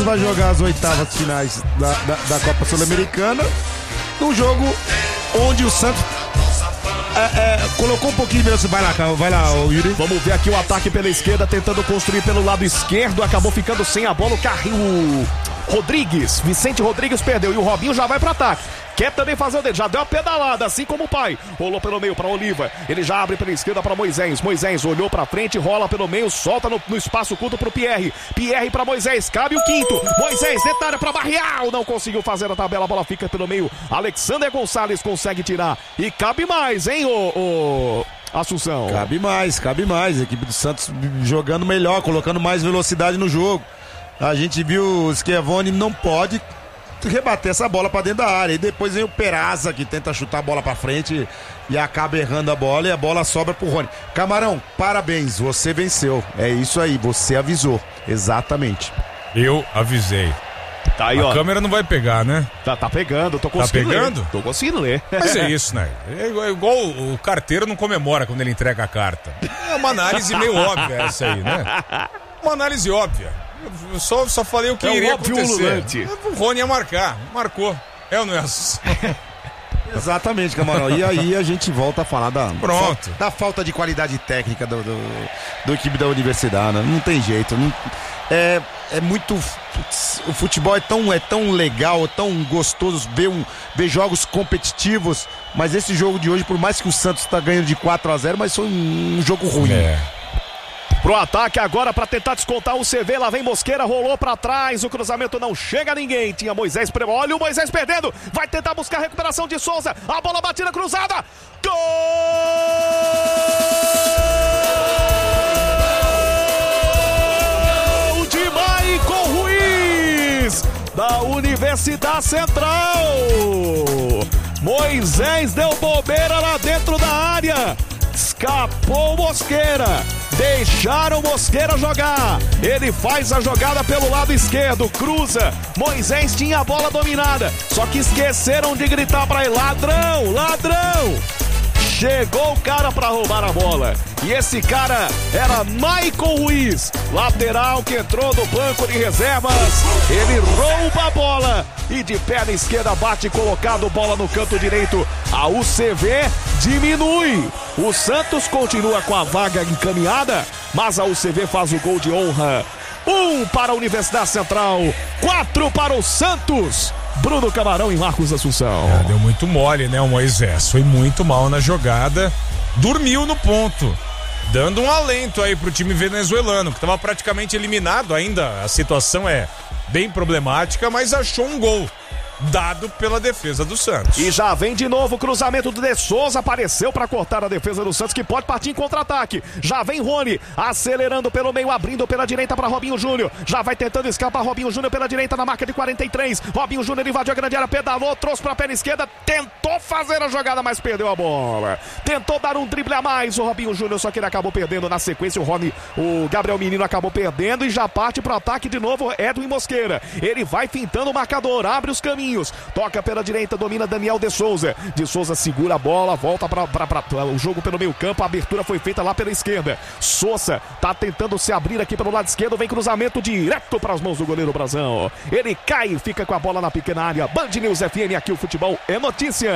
Santos vai jogar as oitavas finais da Copa Sul-Americana, num jogo onde o Santos colocou um pouquinho de velocidade. Vai lá, Yuri. Vamos ver aqui o ataque pela esquerda, tentando construir pelo lado esquerdo, acabou ficando sem a bola o Vicente Rodrigues perdeu e o Robinho já vai pro ataque. Quer também fazer o dele, já deu uma pedalada, assim como o pai. Rolou pelo meio para Oliva, ele já abre pela esquerda para Moisés. Moisés olhou para frente, rola pelo meio, solta no espaço curto pro Pierre. Pierre para Moisés, cabe o quinto. Moisés, detalhe para Barrial, não conseguiu fazer a tabela, a bola fica pelo meio. Alexander Gonçalves consegue tirar e cabe mais, hein, Assunção? Cabe mais. A equipe do Santos jogando melhor, colocando mais velocidade no jogo. A gente viu o Schiavone não pode rebater essa bola pra dentro da área. E depois vem o Peraza, que tenta chutar a bola pra frente e acaba errando a bola, e a bola sobra pro Rony. Camarão, parabéns, você venceu. É isso aí, você avisou. Exatamente. Eu avisei. Tá aí, a câmera não vai pegar, né? Tá pegando, tô conseguindo ler. Tô conseguindo ler. Mas é isso, né? É igual o carteiro não comemora quando ele entrega a carta. É uma análise meio óbvia essa aí, né? Uma análise óbvia. Eu só falei o que iria acontecer. O Rony ia marcar. Marcou. É ou não é? Exatamente, Camarão. E aí a gente volta a falar da falta de qualidade técnica do equipe da universidade, né? Não tem jeito. É muito... O futebol é tão legal, é tão gostoso ver jogos competitivos, mas esse jogo de hoje, por mais que o Santos tá ganhando de 4-0, mas foi um jogo ruim. Pro ataque agora pra tentar descontar o CV, lá vem Mosqueira, rolou pra trás, o cruzamento não chega a ninguém, tinha Moisés, olha o Moisés perdendo, vai tentar buscar a recuperação de Souza, a bola batida cruzada, gol de Maicon Ruiz, da Universidade Central. Moisés deu bobeira lá dentro da área, escapou o Mosqueira, deixaram o Mosqueira jogar, ele faz a jogada pelo lado esquerdo, cruza, Moisés tinha a bola dominada, só que esqueceram de gritar pra ele, ladrão, ladrão, chegou o cara pra roubar a bola, e esse cara era Maicon Ruiz, lateral que entrou do banco de reservas, ele rouba a bola, e de perna esquerda bate colocado, bola no canto direito, a UCV diminui, o Santos continua com a vaga encaminhada, mas a UCV faz o gol de honra, 1 para a Universidade Central, 4 para o Santos. Bruno Camarão e Marcos Assunção. Deu muito mole, né, o Moisés, foi muito mal na jogada, dormiu no ponto, dando um alento aí pro time venezuelano, que estava praticamente eliminado ainda, a situação é bem problemática, mas achou um gol dado pela defesa do Santos. E já vem de novo o cruzamento do De Souza, apareceu para cortar a defesa do Santos, que pode partir em contra-ataque. Já vem Rony, acelerando pelo meio, abrindo pela direita para Robinho Júnior. Já vai tentando escapar Robinho Júnior pela direita na marca de 43. Robinho Júnior invadiu a grande área, pedalou, trouxe para a perna esquerda, tentou fazer a jogada, mas perdeu a bola. Tentou dar um drible a mais o Robinho Júnior, só que ele acabou perdendo na sequência. O Gabriel Menino acabou perdendo e já parte para o ataque de novo Edwin Mosqueira. Ele vai fintando o marcador, abre os caminhos. Toca pela direita, domina Daniel de Souza. De Souza segura a bola, volta para o jogo pelo meio campo. A abertura foi feita lá pela esquerda. Souza tá tentando se abrir aqui pelo lado esquerdo. Vem cruzamento direto para as mãos do goleiro Brazão. Ele cai, fica com a bola na pequena área. Band News FM, aqui o futebol é notícia.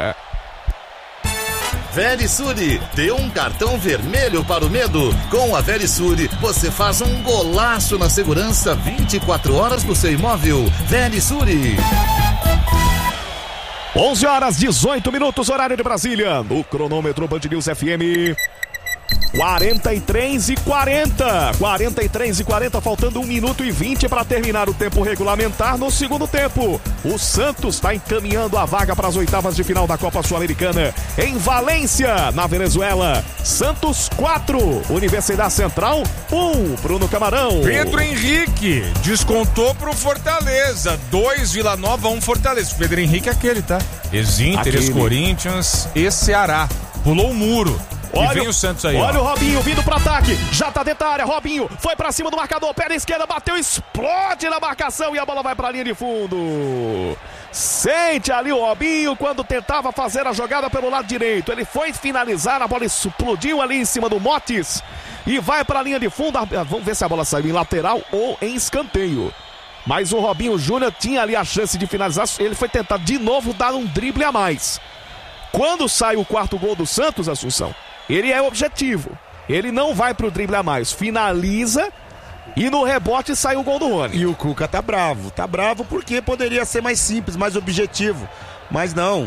Verisure, dê um cartão vermelho para o medo. Com a Verisure, você faz um golaço na segurança 24 horas do seu imóvel. Verisure. 11h18, horário de Brasília. No cronômetro Band News FM. 43:40, faltando 1 minuto e 20 para terminar o tempo regulamentar no segundo tempo. O Santos está encaminhando a vaga para as oitavas de final da Copa Sul-Americana em Valência, na Venezuela. Santos 4, Universidade Central 1. Bruno Camarão. Pedro Henrique descontou pro Fortaleza, 2 Vila Nova, 1 Fortaleza. Pedro Henrique é aquele, tá? Ex-Inter, ex-Corinthians, ex-Ceará. Pulou o muro. E vem o Santos aí. Olha o Robinho vindo pro ataque. Já tá dentro da área. Robinho foi pra cima do marcador. Perna esquerda, bateu, explode na marcação e a bola vai pra linha de fundo. Sente ali o Robinho quando tentava fazer a jogada pelo lado direito. Ele foi finalizar, a bola explodiu ali em cima do Motes e vai pra linha de fundo. Vamos ver se a bola saiu em lateral ou em escanteio. mas o Robinho Júnior tinha ali a chance de finalizar. Ele foi tentar de novo dar um drible a mais. Quando sai o quarto gol do Santos, Assunção, ele é objetivo. Ele não vai pro drible a mais, finaliza e no rebote sai o gol do Rony. E o Cuca tá bravo porque poderia ser mais simples, mais objetivo. Mas não,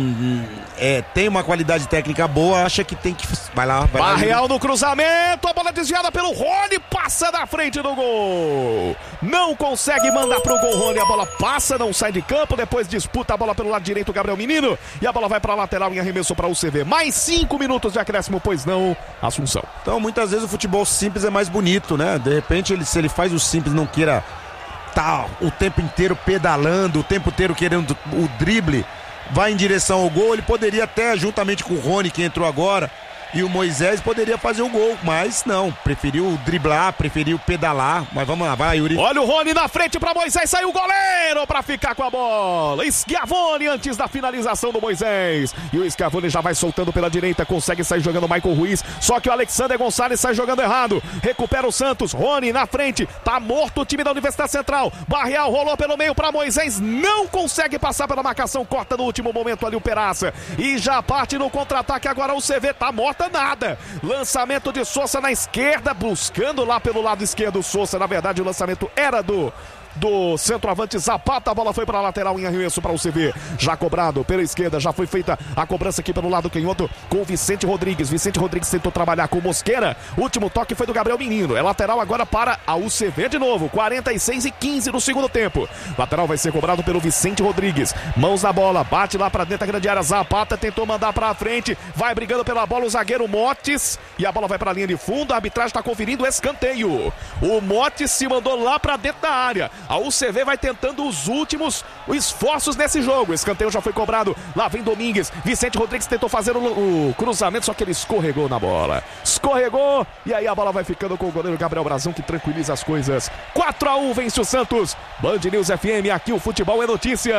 tem uma qualidade técnica boa, acha que tem que... Vai lá. Barreal no cruzamento, a bola desviada pelo Rony, passa na frente do gol. Não consegue mandar pro gol Rony, a bola passa, não sai de campo, depois disputa a bola pelo lado direito, Gabriel Menino, e a bola vai pra lateral em arremesso para o UCV. Mais 5 minutos de acréscimo, pois não, Assunção. Então muitas vezes o futebol simples é mais bonito, né? De repente, se ele faz o simples, não queira tá o tempo inteiro pedalando, o tempo inteiro querendo o drible, vai em direção ao gol, ele poderia até, juntamente com o Rony que entrou agora, e o Moisés poderia fazer o gol, mas não, preferiu driblar, preferiu pedalar, mas vamos lá, vai Yuri. Olha o Rony na frente para Moisés, saiu o goleiro para ficar com a bola, Schiavone antes da finalização do Moisés, e o Schiavone já vai soltando pela direita, consegue sair jogando o Michael Ruiz, só que o Alexander Gonçalves sai jogando errado, recupera o Santos, Rony na frente, tá morto o time da Universidade Central, Barreal rolou pelo meio para Moisés, não consegue passar pela marcação, corta no último momento ali o Peraça, e já parte no contra-ataque agora o CV, tá morto nada, lançamento de Souza na esquerda, buscando lá pelo lado esquerdo o Souza, na verdade o lançamento era do centroavante Zapata, a bola foi para a lateral em arremesso para o CV, já cobrado pela esquerda, já foi feita a cobrança aqui pelo lado canhoto com o Vicente Rodrigues tentou trabalhar com o Mosqueira, último toque foi do Gabriel Menino, é lateral agora para a UCV de novo, 46:15 no segundo tempo, lateral vai ser cobrado pelo Vicente Rodrigues, mãos na bola, bate lá para dentro da grande área, Zapata tentou mandar para frente, vai brigando pela bola o zagueiro Motes, e a bola vai para a linha de fundo, a arbitragem está conferindo escanteio, o Motes se mandou lá para dentro da área, a UCV vai tentando os últimos esforços nesse jogo. Escanteio já foi cobrado. Lá vem Domingues. Vicente Rodrigues tentou fazer o cruzamento, só que ele escorregou na bola. Escorregou. E aí a bola vai ficando com o goleiro Gabriel Brazão, que tranquiliza as coisas. 4-1 vence o Santos. Band News FM, aqui o futebol é notícia.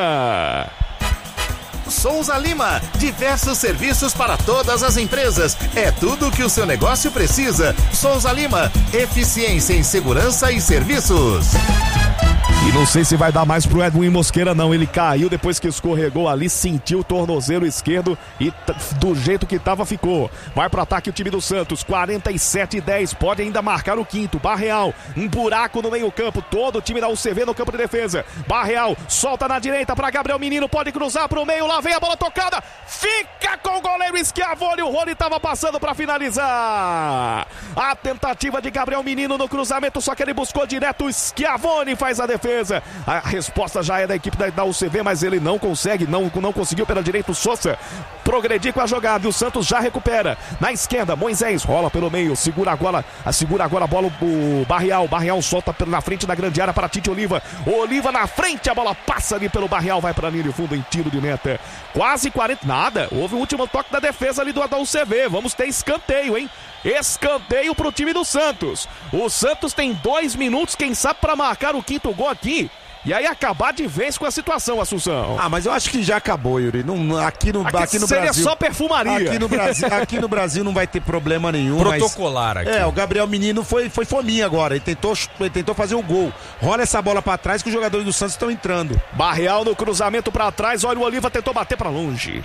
Souza Lima, diversos serviços para todas as empresas. É tudo o que o seu negócio precisa. Souza Lima, eficiência em segurança e serviços. E não sei se vai dar mais pro Edwin Mosqueira não, ele caiu depois que escorregou ali, sentiu o tornozelo esquerdo e do jeito que tava ficou. Vai pro ataque o time do Santos, 47:10, pode ainda marcar o quinto, Barreal, um buraco no meio campo, todo o time da UCV no campo de defesa, Barreal, solta na direita para Gabriel Menino, pode cruzar pro meio, lá vem a bola tocada, fica com o goleiro Schiavone, o Rony tava passando para finalizar. A tentativa de Gabriel Menino no cruzamento, só que ele buscou direto, o Schiavone faz a defesa. A resposta já é da equipe da UCV, mas ele não consegue, não conseguiu pela direita o Souza progredir com a jogada, e o Santos já recupera. Na esquerda, Moisés rola pelo meio, segura agora a bola o Barreal solta na frente da grande área para Tite Oliva, na frente, a bola passa ali pelo Barreal, vai para a linha de fundo em tiro de meta, quase 40, nada, houve o último toque da defesa ali da UCV, vamos ter escanteio, hein? Escanteio pro time do Santos. O Santos tem 2 minutos, quem sabe, para marcar o quinto gol aqui. E aí acabar de vez com a situação, Assunção. Mas eu acho que já acabou, Yuri. Aqui no seria Brasil, só perfumaria. Aqui no Brasil não vai ter problema nenhum. Protocolar aqui. O Gabriel Menino foi fominha agora. Ele tentou fazer o gol. Rola essa bola pra trás que os jogadores do Santos estão entrando. Barreal no cruzamento pra trás. Olha, o Oliva tentou bater pra longe.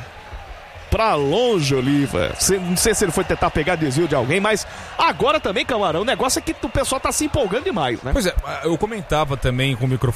Oliva. Não sei se ele foi tentar pegar desvio de alguém, mas agora também, Camarão, o negócio é que o pessoal tá se empolgando demais, né? Pois é, eu comentava também com o microfone